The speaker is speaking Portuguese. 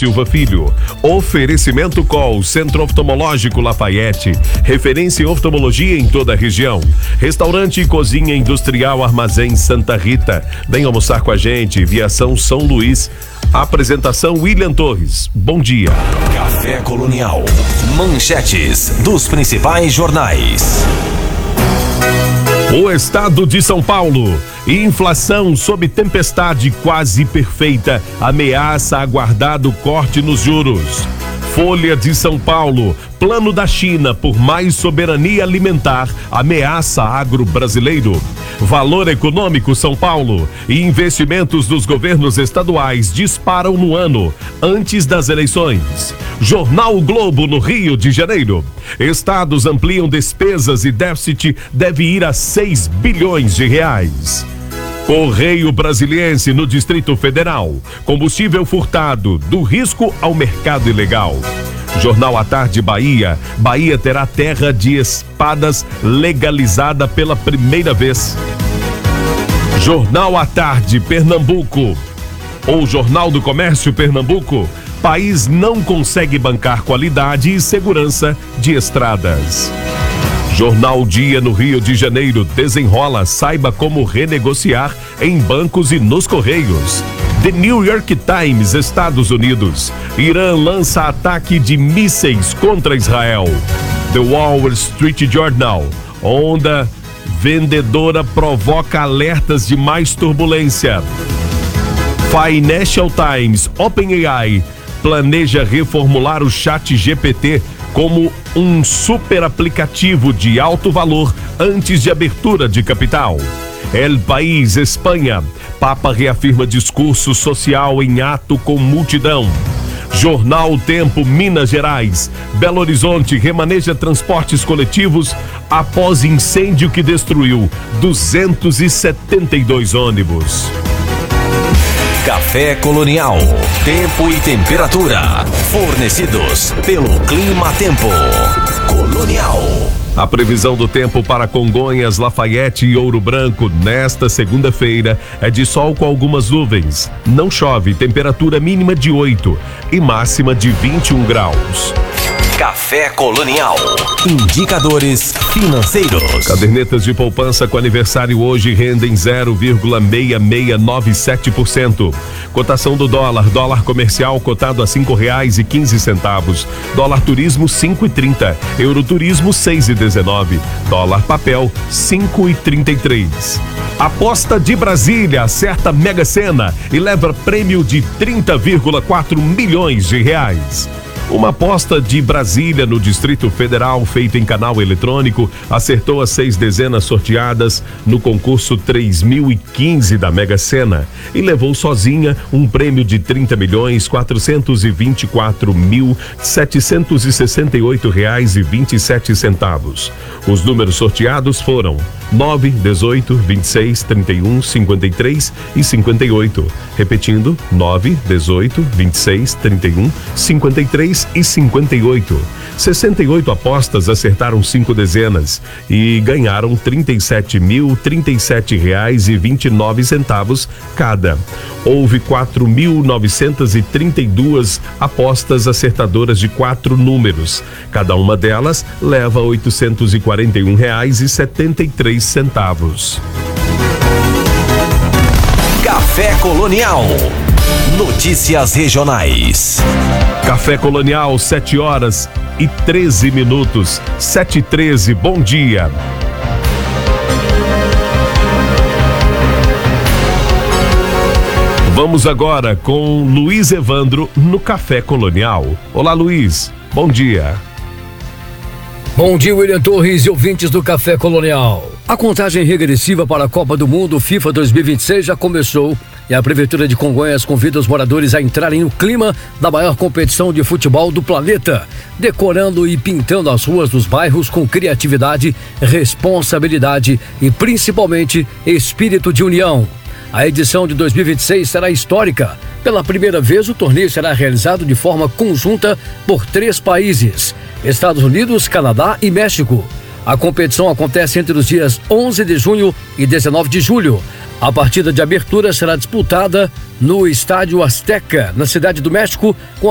Silva Filho. Oferecimento Col, Centro Oftalmológico Lafayette, referência em oftalmologia em toda a região. Restaurante e Cozinha Industrial Armazém Santa Rita. Vem almoçar com a gente, Viação São Luís. Apresentação William Torres. Bom dia. Café Colonial. Manchetes dos principais jornais. O estado de São Paulo. Inflação sob tempestade quase perfeita ameaça aguardado corte nos juros. Folha de São Paulo. Plano da China por mais soberania alimentar ameaça agro brasileiro. Valor Econômico São Paulo. E investimentos dos governos estaduais disparam no ano antes das eleições. Jornal o Globo no Rio de Janeiro. Estados ampliam despesas e déficit deve ir a 6 bilhões de reais. Correio Brasiliense no Distrito Federal. Combustível furtado, do risco ao mercado ilegal. Jornal à Tarde Bahia. Bahia terá terra de espadas legalizada pela primeira vez. Jornal à Tarde Pernambuco. Ou Jornal do Comércio Pernambuco. País não consegue bancar qualidade e segurança de estradas. Jornal Dia no Rio de Janeiro desenrola, saiba como renegociar em bancos e nos correios. The New York Times, Estados Unidos. Irã lança ataque de mísseis contra Israel. The Wall Street Journal. Onda vendedora provoca alertas de mais turbulência. Financial Times. OpenAI planeja reformular o ChatGPT como um super aplicativo de alto valor antes de abertura de capital. El País, Espanha. Papa reafirma discurso social em ato com multidão. Jornal Tempo, Minas Gerais. Belo Horizonte remaneja transportes coletivos após incêndio que destruiu 272 ônibus. Café Colonial. Tempo e temperatura. Fornecidos pelo Clima Tempo. Colonial. A previsão do tempo para Congonhas, Lafayette e Ouro Branco nesta segunda-feira é de sol com algumas nuvens. Não chove, temperatura mínima de 8 e máxima de 21 graus. Café Colonial. Indicadores financeiros. Cadernetas de poupança com aniversário hoje rendem 0,6697%. Cotação do dólar. Dólar comercial cotado a R$5,15. Dólar turismo 5,30. Euro turismo 6,19. Dólar papel 5,33. Aposta de Brasília acerta Mega Sena e leva prêmio de 30,4 milhões de reais. Uma aposta de Brasília no Distrito Federal, feita em canal eletrônico, acertou as 6 dezenas sorteadas no concurso 3015 da Mega Sena e levou sozinha um prêmio de R$30.424.768,27. Os números sorteados foram 9, 18, 26, 31, 53 e 58. Repetindo, 9, 18, 26, 31, 53 e 58. 68 apostas acertaram 5 dezenas e ganharam R$37.037,29 cada. Houve 4.932 apostas acertadoras de 4 números. Cada uma delas leva R$841,73. Café Colonial. Notícias regionais. Café Colonial, 7h13. 7h13, bom dia. Vamos agora com Luiz Evandro no Café Colonial. Olá, Luiz, bom dia. Bom dia, William Torres e ouvintes do Café Colonial. A contagem regressiva para a Copa do Mundo FIFA 2026 já começou e a Prefeitura de Congonhas convida os moradores a entrarem no clima da maior competição de futebol do planeta, decorando e pintando as ruas dos bairros com criatividade, responsabilidade e principalmente espírito de união. A edição de 2026 será histórica. Pela primeira vez, o torneio será realizado de forma conjunta por 3 países: Estados Unidos, Canadá e México. A competição acontece entre os dias 11 de junho e 19 de julho. A partida de abertura será disputada no Estádio Azteca, na Cidade do México, com